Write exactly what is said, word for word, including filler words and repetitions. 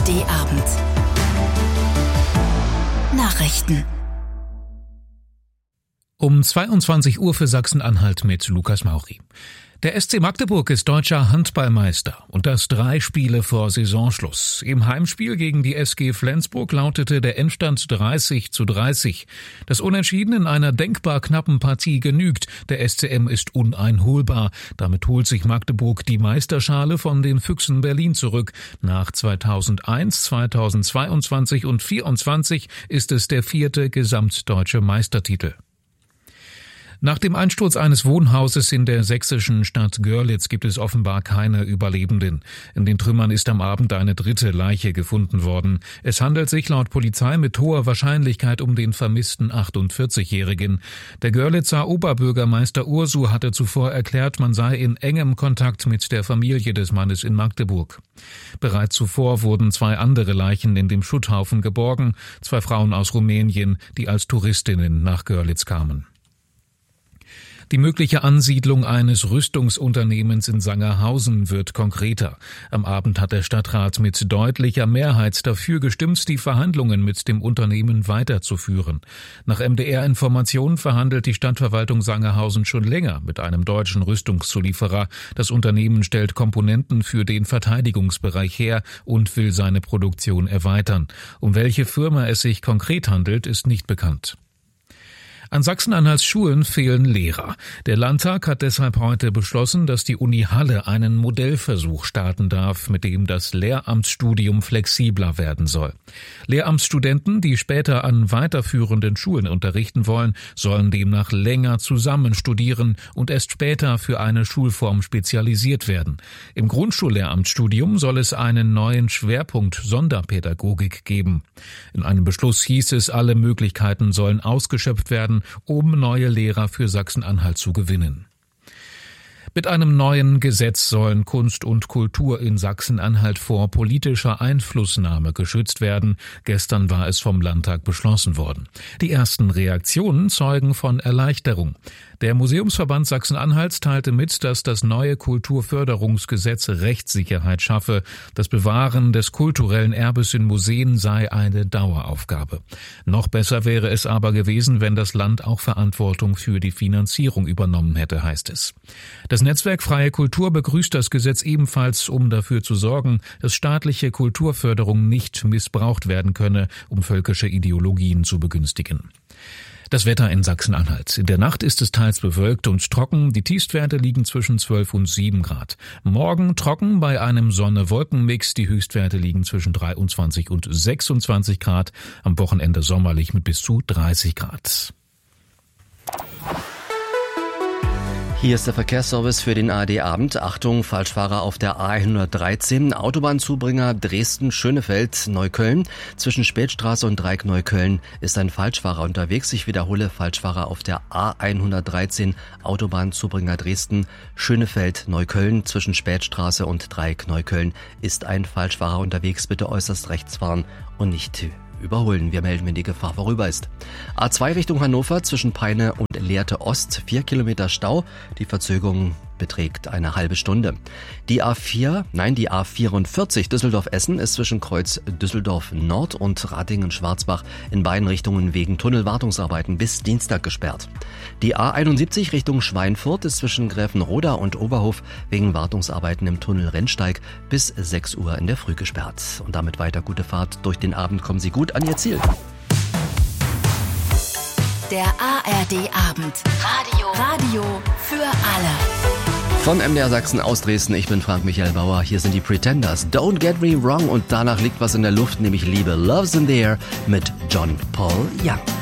D Abend. Nachrichten. Um zweiundzwanzig Uhr für Sachsen-Anhalt mit Lukas Mauri. Der S C Magdeburg ist deutscher Handballmeister und das drei Spiele vor Saisonschluss. Im Heimspiel gegen die S G Flensburg lautete der Endstand dreißig zu dreißig. Das Unentschieden in einer denkbar knappen Partie genügt. Der S C M ist uneinholbar. Damit holt sich Magdeburg die Meisterschale von den Füchsen Berlin zurück. Nach zweitausendeins, zweitausendzweiundzwanzig und vierundzwanzig ist es der vierte gesamtdeutsche Meistertitel. Nach dem Einsturz eines Wohnhauses in der sächsischen Stadt Görlitz gibt es offenbar keine Überlebenden. In den Trümmern ist am Abend eine dritte Leiche gefunden worden. Es handelt sich laut Polizei mit hoher Wahrscheinlichkeit um den vermissten achtundvierzigjährigen. Der Görlitzer Oberbürgermeister Ursu hatte zuvor erklärt, man sei in engem Kontakt mit der Familie des Mannes in Magdeburg. Bereits zuvor wurden zwei andere Leichen in dem Schutthaufen geborgen, zwei Frauen aus Rumänien, die als Touristinnen nach Görlitz kamen. Die mögliche Ansiedlung eines Rüstungsunternehmens in Sangerhausen wird konkreter. Am Abend hat der Stadtrat mit deutlicher Mehrheit dafür gestimmt, die Verhandlungen mit dem Unternehmen weiterzuführen. Nach M D R-Informationen verhandelt die Stadtverwaltung Sangerhausen schon länger mit einem deutschen Rüstungszulieferer. Das Unternehmen stellt Komponenten für den Verteidigungsbereich her und will seine Produktion erweitern. Um welche Firma es sich konkret handelt, ist nicht bekannt. An Sachsen-Anhalts Schulen fehlen Lehrer. Der Landtag hat deshalb heute beschlossen, dass die Uni Halle einen Modellversuch starten darf, mit dem das Lehramtsstudium flexibler werden soll. Lehramtsstudenten, die später an weiterführenden Schulen unterrichten wollen, sollen demnach länger zusammen studieren und erst später für eine Schulform spezialisiert werden. Im Grundschullehramtsstudium soll es einen neuen Schwerpunkt Sonderpädagogik geben. In einem Beschluss hieß es, alle Möglichkeiten sollen ausgeschöpft werden, um neue Lehrer für Sachsen-Anhalt zu gewinnen. Mit einem neuen Gesetz sollen Kunst und Kultur in Sachsen-Anhalt vor politischer Einflussnahme geschützt werden. Gestern war es vom Landtag beschlossen worden. Die ersten Reaktionen zeugen von Erleichterung. Der Museumsverband Sachsen-Anhalts teilte mit, dass das neue Kulturförderungsgesetz Rechtssicherheit schaffe. Das Bewahren des kulturellen Erbes in Museen sei eine Daueraufgabe. Noch besser wäre es aber gewesen, wenn das Land auch Verantwortung für die Finanzierung übernommen hätte, heißt es. Das Netzwerk Freie Kultur begrüßt das Gesetz ebenfalls, um dafür zu sorgen, dass staatliche Kulturförderung nicht missbraucht werden könne, um völkische Ideologien zu begünstigen. Das Wetter in Sachsen-Anhalt. In der Nacht ist es teils bewölkt und trocken. Die Tiefstwerte liegen zwischen zwölf und sieben Grad. Morgen trocken bei einem Sonne-Wolken-Mix. Die Höchstwerte liegen zwischen dreiundzwanzig und sechsundzwanzig Grad. Am Wochenende sommerlich mit bis zu dreißig Grad. Hier ist der Verkehrsservice für den A R D-Abend. Achtung, Falschfahrer auf der A hundertdreizehn, Autobahnzubringer Dresden-Schönefeld-Neukölln. Zwischen Spätstraße und Dreieck Neukölln ist ein Falschfahrer unterwegs. Ich wiederhole, Falschfahrer auf der A hundertdreizehn, Autobahnzubringer Dresden-Schönefeld-Neukölln. Zwischen Spätstraße und Dreieck Neukölln ist ein Falschfahrer unterwegs. Bitte äußerst rechts fahren und nicht überholen. Wir melden, wenn die Gefahr vorüber ist. A zwei Richtung Hannover zwischen Peine und Lehrte Ost. Vier Kilometer Stau. Die Verzögerung beträgt eine halbe Stunde. Die A vier, nein, die A vierundvierzig Düsseldorf-Essen ist zwischen Kreuz Düsseldorf Nord und Ratingen-Schwarzbach in beiden Richtungen wegen Tunnelwartungsarbeiten bis Dienstag gesperrt. Die A einundsiebzig Richtung Schweinfurt ist zwischen Gräfenroda und Oberhof wegen Wartungsarbeiten im Tunnel Rennsteig bis sechs Uhr in der Früh gesperrt. Und damit weiter gute Fahrt. Durch den Abend kommen Sie gut an Ihr Ziel. Der A R D-Abend. Radio. Radio für alle. Von M D R Sachsen aus Dresden, ich bin Frank-Michael Bauer. Hier sind die Pretenders. Don't Get Me Wrong und danach liegt was in der Luft, nämlich Liebe. Love's in the Air mit John Paul Young.